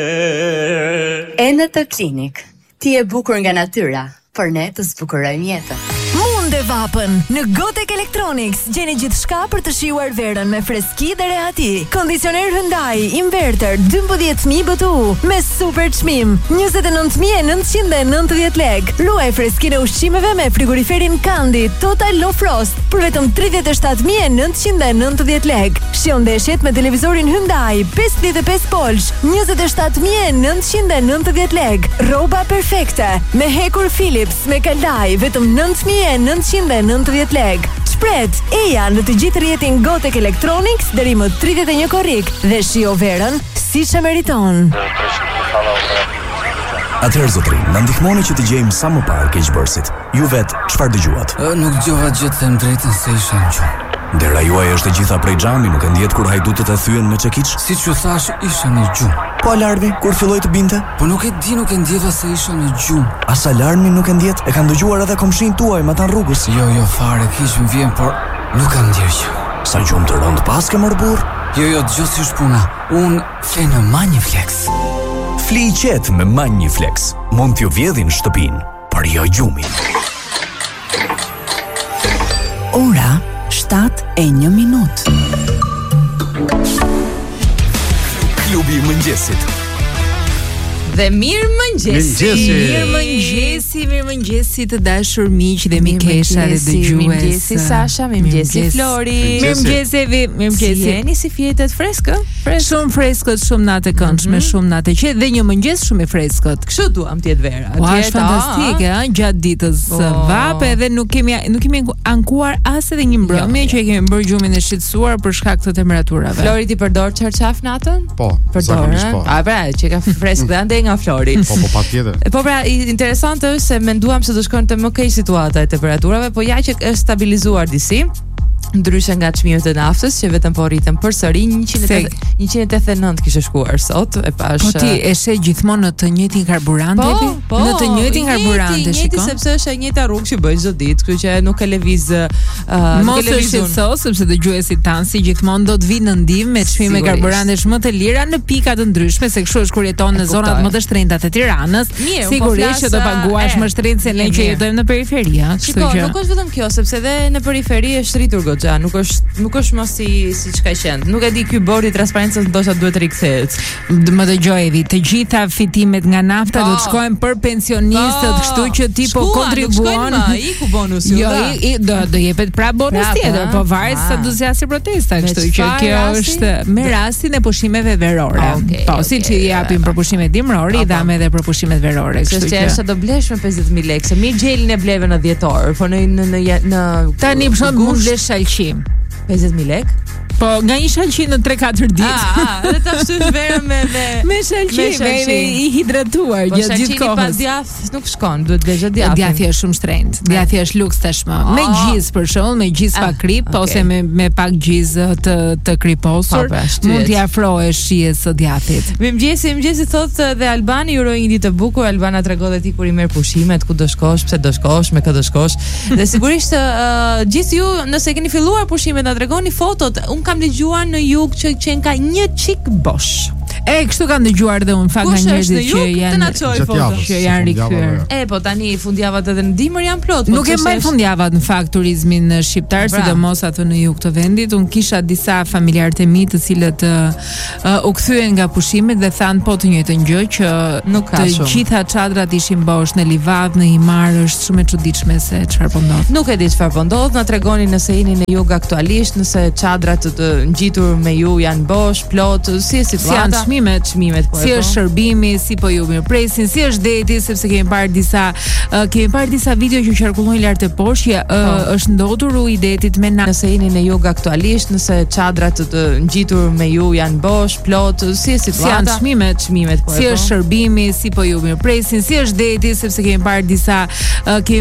Enetë Klinik. Ti e bukur nga natyra, por ne të zbukurojmë jetën. Munde vapën në Gotek Electronics. Gjeni gjithçka për të shijuar verën me freski dhe rehati. Kondicioner Hyundai inverter 12000 BTU me super çmim 29990 lek. Luaj freskinë e ushqimeve me frigoriferin Kandi Total Low Frost për vetëm 37990 lek. Shijon ndeshjet me televizorin Hyundai 55 polsh 27990 lek. Rroba perfekte me hekur Philips me kalaj vetëm 9990 lek. Shpret eja në të gjithë rrjetin Gotek Electronics deri më 31 korrik dhe shijo verën siç e meriton. Atëherë zotrin, na ndihmoni që të gjejmë sa më parë keqbërësit. Ju vet, çfarë dëgjuat? Nuk dëgjova gjë, them drejtën se isha në gjumë. Dera juaj është e gjitha prej xhami, nuk e ndjet kur hajdutët e thyen me çekiç? Siç ju thash, isha në gjumë. Po alarmi kur filloi të binte? Po nuk e di, nuk e ndjeva se isha në gjumë. As alarmi nuk e ndjet? E kanë dëgjuar edhe komshin tuaj me ata rrugës? Jo, fare, kish më vjen, por nuk kam ndjer gjë. Sa gjumë të rënd pas ke mor burr? Jo, dëgjoj si është puna. Un fle në Maniflex. Fli i qetë me Maniflex. Mund t'ju vjedhin shtëpinë, por jo gjumin. Ora 7:01. Klubi i mëngjesit. Dhe mirëmëngjesi të dashur miq dhe mikesha dhe dëgjues. Mirëmëngjesi Sasha, mirëmëngjesi Flori. Mirëmëngjesi. Jeni si fjetet freskë? Shumë freskët, shumë natë këndshme, shumë natë qetë dhe një mëngjes shumë i freskët. Kështu duam të jetë vera. Është fantastike, gjatë ditës vape dhe nuk kemi ankuar as edhe një mbrëmje që e kemi bërë gjumin e shqetësuar për shkak të temperaturave. Flori ti përdor çarçaf natën? Po, zakonisht po. A pra, që ka freskë dhe nga Flori. Po patjetër. Po pra, interesante është se menduam se do shkojnë të më keq situata e temperaturave, po ja që është stabilizuar disi. Ndryshe nga çmimet e naftës që vetëm po rriten përsëri 189 kishte shkuar sot e pash. Po ti e sheh gjithmonë në të njëjtin karburant në të njëjtin karburant shikon. Sepse është e njëjta rrugë që bëj çdo ditë, kështu që nuk e lëviz mos e shqetëso sepse dëgjuesit tan si gjithmonë do të vinë në ndihmë me çmime karburantesh më të lira në pika të ndryshme, se kështu është kur jeton në zonat më të shtrenjta të Tiranës. Sigurisht që do paguash më shtrenjtë se ne që jetojmë në periferi, kështu që. Nuk është vetëm kjo, sepse edhe në periferi është rritur goxha, nuk është më si çka qend. Nuk e di ky bordi i transparencës ndoshta duhet rikthehet. Më dëgjoj Evi, të gjitha fitimet nga nafta do të shkojnë për pensionistët, kështu që ti po kontribuon. Iku bonusi. Jo, do jepet pra bonus tjetër, po varet sa do zgjasë protesta, kështu që kjo është me rastin e pushimeve verore. Po siç i japim për pushimet dimror, i dham edhe për pushimet verore, kështu që është do blesh me 50000 lekë. Mirë gjelin e bleve në 10 orë, po në tani për shemb mund blesh shalqim 50000 lekë. Po nga një shalqim në 3-4 ditë. Edhe ta shtysh verën me shalqim, me i hidratuar gjatë gjithë kohës. Po shalqimi pas djath nuk shkon, duhet vesh djath. Djathi është shumë shtrenjtë. Djathi është luks tashmë. Me gjiz për shembull, me gjiz pa krip ose me pak gjiz të kriposur, mund t'i afrohesh shijes së djathit. Mëngjesi thotë dhe Albani uroj një ditë të bukur. Albana tregon ti kur i merr pushimet, ku do shkosh, pse do shkosh, me kë do shkosh. Dhe sigurisht gjithë ju nëse keni filluar pushimet na tregoni fotot. Kam dëgjuar në jug që qen ka një çik bosh. Kështu kanë dëgjuar dhe unë fakt nga njerëzit që janë rikthyer. Po tani fundjavat edhe në dimër janë plot. Nuk e mbaj fundjavat në fakt turizmin shqiptar, sidomos aty në jug të vendit. Unë kisha disa familjarë të mi të cilët u kthyen nga pushimet dhe thanë po të njëjtën gjë që të gjitha çadrat ishin bosh në Livadh, në Himar, është shumë e çuditshme se çfarë po ndodh. Nuk e di çfarë po ndodh, na tregoni nëse jeni në jug aktualisht, nëse çadrat të ngjitur me ju janë bosh, plot, si situata. Çmimet po. Si është shërbimi, si po ju mirëpresin, si është deti, sepse kemi parë disa video që qarkullojnë lart e poshtë, është ndodhur i detit me nëse jeni në jug aktualisht, nëse çadrat të ngjitur me ju janë bosh, plot, si situata. Çmimet po. Si është shërbimi, si po ju mirëpresin, si është deti, sepse kemi parë